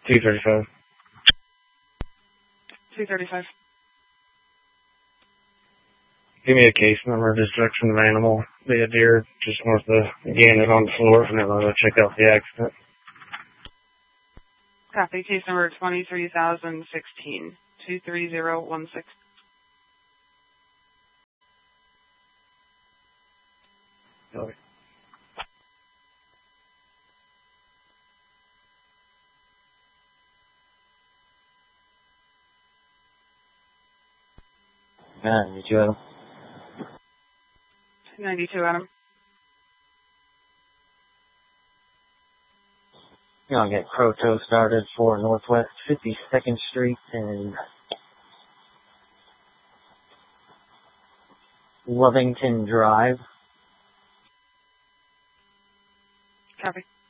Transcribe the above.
235. 235. Give me a case number, destruction of animal. Be a deer just north of Gannett on the floor, and then I'll go check out the accident. Copy. Case number 23016. 23016. Okay. Did you Adam? 292, Adam. I'll get Proto started for Northwest 52nd Street and Lovington Drive. Copy.